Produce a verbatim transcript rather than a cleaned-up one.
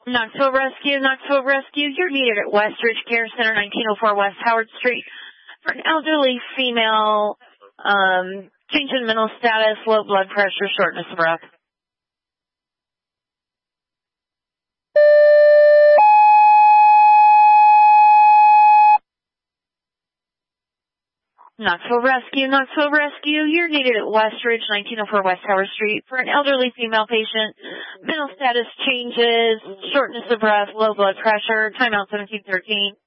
Knoxville Rescue, Knoxville Rescue, you're needed at Westridge Care Center, nineteen oh four West Howard Street, for an elderly female, um, change in mental status, low blood pressure, shortness of breath. Knoxville Rescue, Knoxville Rescue, you're needed at Westridge, nineteen oh four West Howard Street, for an elderly female patient, mental status changes, shortness of breath, low blood pressure, timeout seventeen thirteen.